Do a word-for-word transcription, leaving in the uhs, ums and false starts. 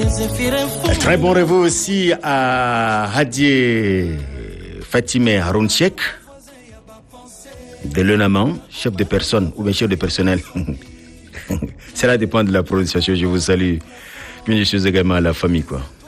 Très bon rêve aussi à Hadié Fatime Harounchek de l'Unaman, chef de personne ou bien chef de personnel. Cela dépend de la prononciation. Je vous salue. Bien, je suis également à la famille, quoi.